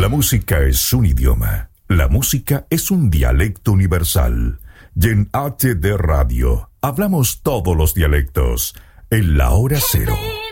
La música es un idioma. La música es un dialecto universal. Y en HD Radio hablamos todos los dialectos. En la hora cero.